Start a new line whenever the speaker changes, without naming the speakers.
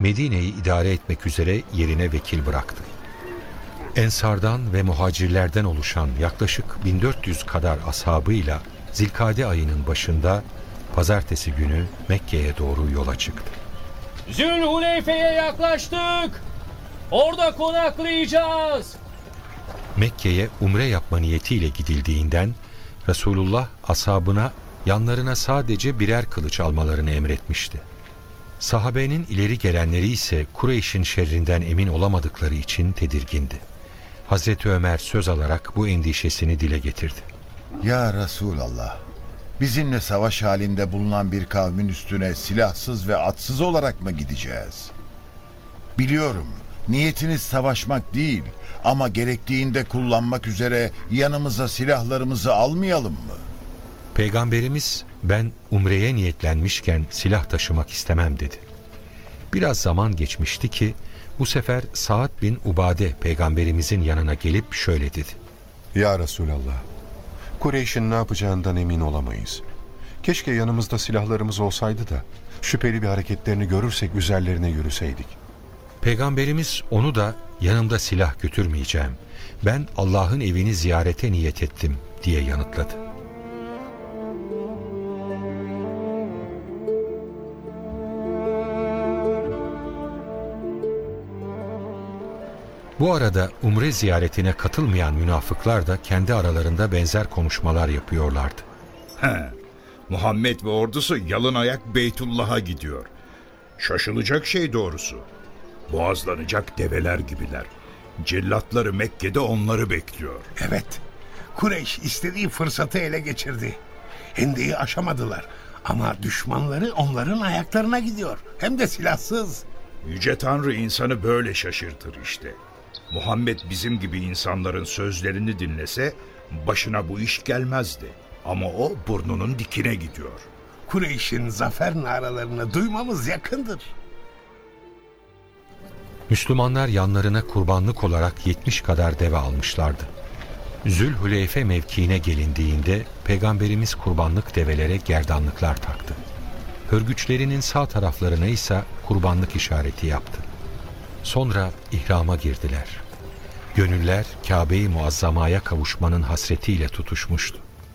Medine'yi idare etmek üzere yerine vekil bıraktı. Ensardan ve muhacirlerden oluşan yaklaşık 1400 kadar ashabıyla Zilkade ayının başında pazartesi günü Mekke'ye doğru yola çıktı.
Zülhuleyfe'ye yaklaştık. Orada konaklayacağız.
Mekke'ye umre yapma niyetiyle gidildiğinden Resulullah ashabına yanlarına sadece birer kılıç almalarını emretmişti. Sahabenin ileri gelenleri ise Kureyş'in şerrinden emin olamadıkları için tedirgindi. Hazreti Ömer söz alarak bu endişesini dile getirdi.
Ya Resulallah, bizimle savaş halinde bulunan bir kavmin üstüne silahsız ve atsız olarak mı gideceğiz? Biliyorum, niyetiniz savaşmak değil ama gerektiğinde kullanmak üzere yanımıza silahlarımızı almayalım mı?
Peygamberimiz ben umreye niyetlenmişken silah taşımak istemem dedi. Biraz zaman geçmişti ki bu sefer Sa'd bin Ubade peygamberimizin yanına gelip şöyle dedi.
Ya Resulallah, Kureyş'in ne yapacağından emin olamayız. Keşke yanımızda silahlarımız olsaydı da şüpheli bir hareketlerini görürsek üzerlerine yürüseydik.
Peygamberimiz onu da yanımda silah götürmeyeceğim, ben Allah'ın evini ziyarete niyet ettim diye yanıtladı. Bu arada umre ziyaretine katılmayan münafıklar da kendi aralarında benzer konuşmalar yapıyorlardı.
Muhammed ve ordusu yalın ayak Beytullah'a gidiyor. Şaşılacak şey doğrusu. Boğazlanacak develer gibiler. Cellatları Mekke'de onları bekliyor.
Evet, Kureyş istediği fırsatı ele geçirdi. Hendeyi aşamadılar ama düşmanları onların ayaklarına gidiyor. Hem de silahsız.
Yüce Tanrı insanı böyle şaşırtır işte. Muhammed bizim gibi insanların sözlerini dinlese başına bu iş gelmezdi. Ama o burnunun dikine gidiyor.
Kureyş'in zafer naralarını duymamız yakındır.
Müslümanlar yanlarına kurbanlık olarak 70 kadar deve almışlardı. Zülhuleyfe mevkiine gelindiğinde Peygamberimiz kurbanlık develere gerdanlıklar taktı. Hörgüçlerinin sağ taraflarına ise kurbanlık işareti yaptı. Sonra ihrama girdiler. Gönüller Kabe-i Muazzama'ya kavuşmanın hasretiyle tutuşmuştu.